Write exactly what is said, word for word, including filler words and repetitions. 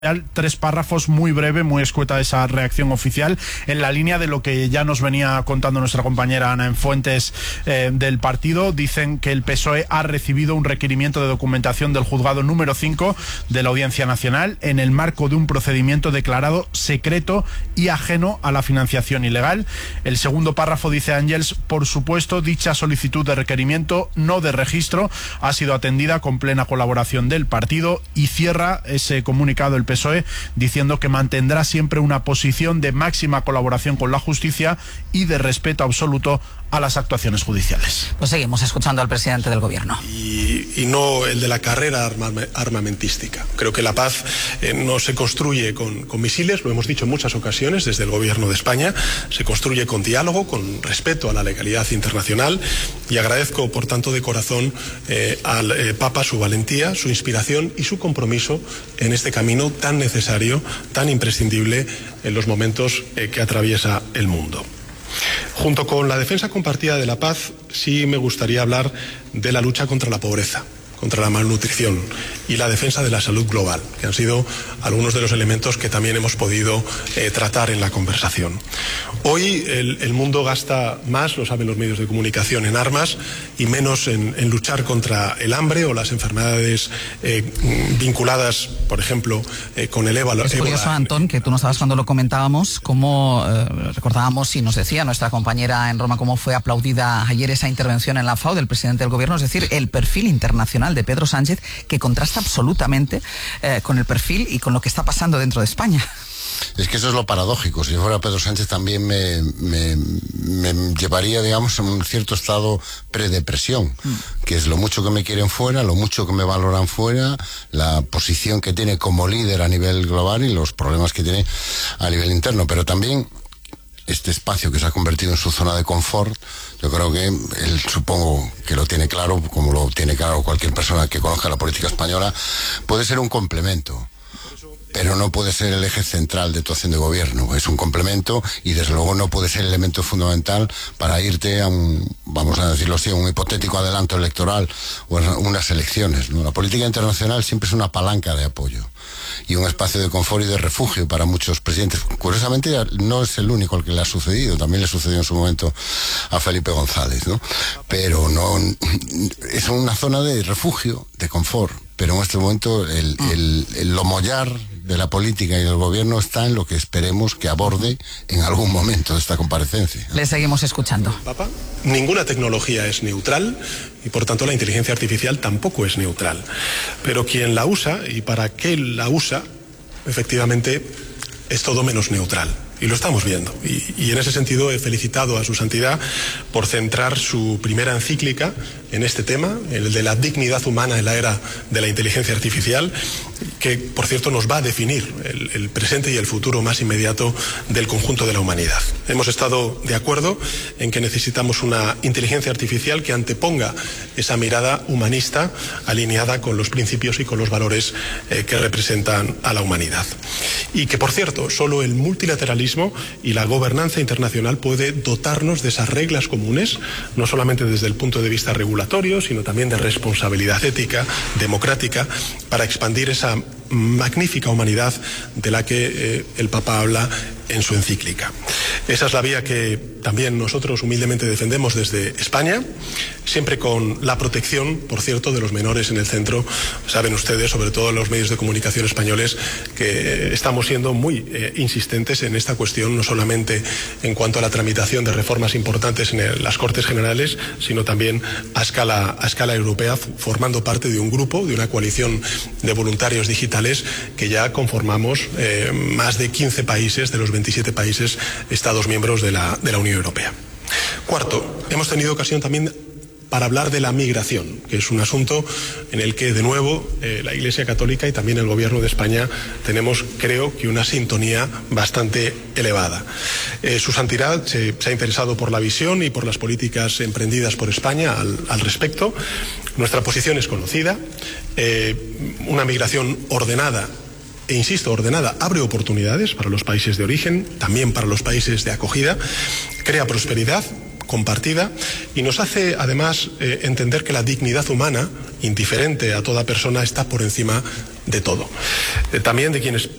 Tres párrafos, muy breve, muy escueta esa reacción oficial, en la línea de lo que ya nos venía contando nuestra compañera Ana en Fuentes eh, del partido. Dicen que el P S O E ha recibido un requerimiento de documentación del juzgado número cinco de la Audiencia Nacional en el marco de un procedimiento declarado secreto y ajeno a la financiación ilegal. El segundo párrafo dice Ángels: por supuesto, dicha solicitud de requerimiento, no de registro, ha sido atendida con plena colaboración del partido, y cierra ese comunicado el P S O E diciendo que mantendrá siempre una posición de máxima colaboración con la justicia y de respeto absoluto a las actuaciones judiciales. Pues seguimos escuchando al presidente del gobierno. Y, y no el de la carrera arma, armamentística. Creo que la paz eh, no se construye con, con misiles, lo hemos dicho en muchas ocasiones desde el gobierno de España, se construye con diálogo, con respeto a la legalidad internacional, y agradezco por tanto de corazón eh, al eh, Papa su valentía, su inspiración y su compromiso en este camino tan necesario, tan imprescindible en los momentos eh, que atraviesa el mundo. Junto con la defensa compartida de la paz, sí me gustaría hablar de la lucha contra la pobreza, contra la malnutrición y la defensa de la salud global, que han sido algunos de los elementos que también hemos podido eh, tratar en la conversación. Hoy el, el mundo gasta más, lo saben los medios de comunicación, en armas y menos en, en luchar contra el hambre o las enfermedades eh, vinculadas, por ejemplo, eh, con el ébola. Es curioso, Antón, que tú no sabes cuando lo comentábamos, cómo eh, recordábamos y nos decía nuestra compañera en Roma cómo fue aplaudida ayer esa intervención en la FAO del presidente del gobierno, es decir, el perfil internacional de Pedro Sánchez, que contrasta absolutamente eh, con el perfil y con lo que está pasando dentro de España. Es que eso es lo paradójico. Si yo fuera Pedro Sánchez también me, me, me llevaría, digamos, a un cierto estado predepresión, mm. que es lo mucho que me quieren fuera, lo mucho que me valoran fuera, la posición que tiene como líder a nivel global y los problemas que tiene a nivel interno. Pero también este espacio que se ha convertido en su zona de confort, yo creo que él, supongo que lo tiene claro, como lo tiene claro cualquier persona que conozca la política española, puede ser un complemento, pero no puede ser el eje central de tu acción de gobierno. Es un complemento y desde luego no puede ser el elemento fundamental para irte a un, vamos a decirlo así, a un hipotético adelanto electoral o a unas elecciones, ¿no? La política internacional siempre es una palanca de apoyo y un espacio de confort y de refugio para muchos presidentes. Curiosamente no es el único al que le ha sucedido, también le sucedió en su momento a Felipe González, ¿no? Pero no, es una zona de refugio, de confort, pero en este momento el, el, el lo mollar de la política y del gobierno está en lo que esperemos que aborde en algún momento de esta comparecencia. Le seguimos escuchando. Papa, ninguna tecnología es neutral y por tanto la inteligencia artificial tampoco es neutral. Pero quien la usa y para qué la usa, efectivamente, es todo menos neutral. Y lo estamos viendo. Y, y en ese sentido he felicitado a su santidad por centrar su primera encíclica en este tema, el de la dignidad humana en la era de la inteligencia artificial, que por cierto nos va a definir el, el presente y el futuro más inmediato del conjunto de la humanidad. Hemos estado de acuerdo en que necesitamos una inteligencia artificial que anteponga esa mirada humanista alineada con los principios y con los valores eh, que representan a la humanidad. Y que por cierto, solo el multilateralismo y la gobernanza internacional puede dotarnos de esas reglas comunes, no solamente desde el punto de vista regulatorio, sino también de responsabilidad ética, democrática, para expandir esa magnífica humanidad de la que eh, el Papa habla en su encíclica. Esa es la vía que también nosotros humildemente defendemos desde España, siempre con la protección, por cierto, de los menores en el centro. Saben ustedes, sobre todo en los medios de comunicación españoles, que estamos siendo muy eh, insistentes en esta cuestión, no solamente en cuanto a la tramitación de reformas importantes en el, las Cortes Generales, sino también a escala, a escala europea, formando parte de un grupo, de una coalición de voluntarios digitales que ya conformamos eh, más de quince países de los veintisiete países Estados miembros de la, de la Unión Europea. Cuarto, hemos tenido ocasión también para hablar de la migración, que es un asunto en el que, de nuevo, eh, la Iglesia Católica y también el Gobierno de España tenemos, creo, que una sintonía bastante elevada. Eh, su Santidad se, se ha interesado por la visión y por las políticas emprendidas por España al, al respecto. Nuestra posición es conocida. Eh, una migración ordenada e insisto, ordenada, abre oportunidades para los países de origen, también para los países de acogida, crea prosperidad compartida y nos hace además eh, entender que la dignidad humana, indiferente a toda persona, está por encima de todo. Eh, también de quienes